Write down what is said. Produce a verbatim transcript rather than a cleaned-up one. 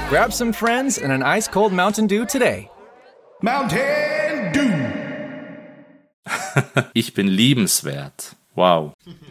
Grab some friends and an ice-cold Mountain Dew today. Mountain Dew. Ich bin liebenswert. Wow.